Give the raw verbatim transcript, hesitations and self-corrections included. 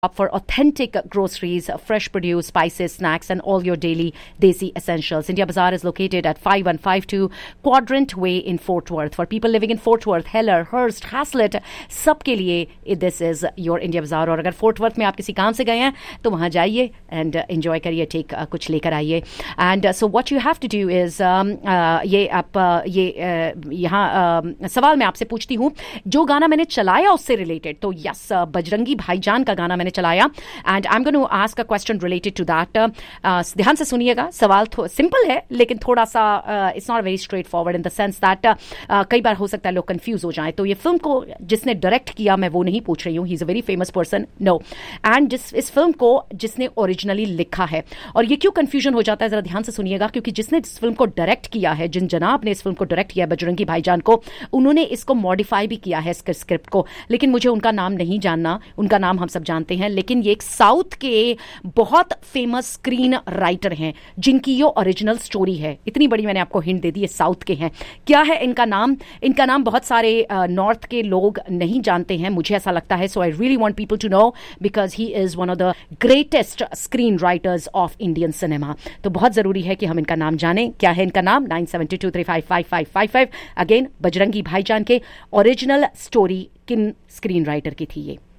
up for authentic groceries, fresh produce, spices, snacks, and all your daily desi essentials. India Bazaar is located at five one five two Quadrant Way in Fort Worth. For people living in Fort Worth, Heller, Hearst, Haslett, सबके लिए this is your India Bazaar. और अगर fort worth में आप किसी काम से गए हैं तो वहाँ जाइए and uh, enjoy करिए, take uh, कुछ लेकर आइए. And uh, so what you have to do is um, uh, ये आप uh, ये uh, यहाँ uh, सवाल मैं आपसे पूछती हूँ, जो गाना मैंने चलाया उससे रिलेटेड. तो यस, uh, बजरंगी भाईजान का गाना मैंने चलाया and I am going to ask a question related to that. ध्यान से सुनिएगा, सवाल सिंपल है लेकिन थोड़ा सा it's not very straight forward in the sense that कई बार हो सकता है लोग कंफ्यूज हो जाएं. तो ये फिल्म को जिसने डायरेक्ट किया मैं वो नहीं पूछ रही हूँ, he is a very famous person, no. And जिस इस फिल्म को जिसने ओरिजिनली लिखा है, और ये क्यों कंफ्यूजन हो जाता है जरा ध्यान से सुनिएगा, क्योंकि जिसने इस फिल्म को डायरेक्ट किया है, जिन जनाब ने इस फिल्म को डायरेक्ट किया है बजरंगी भाईजान को, उन्होंने इसको मॉडिफाई भी किया है स्क्रिप्ट को, लेकिन मुझे उनका नाम नहीं जानना. उनका नाम हम सब जानते हैं, लेकिन ये एक साउथ के बहुत फेमस स्क्रीन राइटर हैं जिनकी ये ओरिजिनल स्टोरी है. इतनी बड़ी मैंने आपको हिंट दे दी, ये साउथ के हैं. क्या है इनका नाम? इनका नाम बहुत सारे नॉर्थ uh, के लोग नहीं जानते हैं, मुझे ऐसा लगता है. सो I really want people to know because he is one of the greatest screen writers of Indian cinema. तो बहुत जरूरी है कि हम इनका नाम जानें. क्या है इनका नाम? Nine seven to three five five five five five. Again, Bajrangi भाईजान के ओरिजिनल स्टोरी किन स्क्रीन राइटर की थी ये?